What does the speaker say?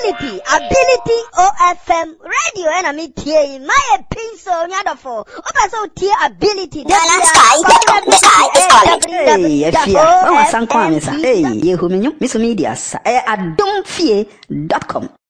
ability OFM radio and I'm here my pencil nyadofo oba so tie ability the sky is calling. Hey, if you want some comments, hey, you who me media, adonfie.com.